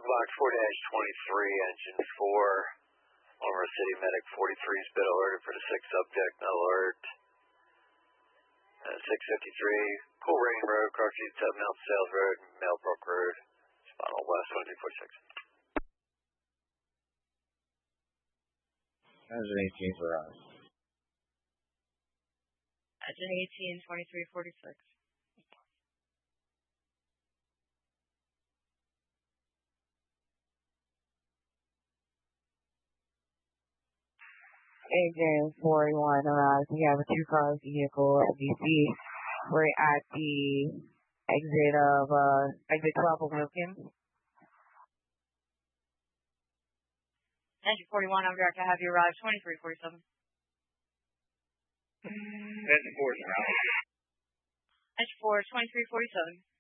Block 4-23, Engine 4. Over City Medic 43's been alerted for the 6th subject, no alert. 653, Cool Rain Road, Crossing 7 Mount Sales Road, Millbrook Road, Spot on West 1246. Engine 18 for us. Engine 18, 2346. Engine 41, we have a two-car vehicle at DC. We're at the exit 12 of Wilkins. Engine 41, I'm direct to have you arrive 2347. Engine 4 is around. Engine 4 is 2347.